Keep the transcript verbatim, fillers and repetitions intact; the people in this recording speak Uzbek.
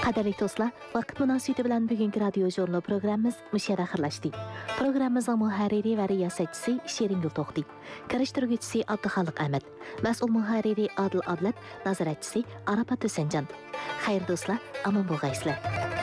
Qadrli do'stlar, vaqt munosabati bilan bugungi radio jurnal programmamiz mushada xirlashdi. Programmamizning muharriri va riyosatchisi Shirin Gulto'xti, kirishtiruvchisi Abduxoliq Ahmad, mas'ul muharriri Adil Adlat, nazoratchisi Arafat Husanjon. Xayr do'stlar, omon bo'lgaysizlar.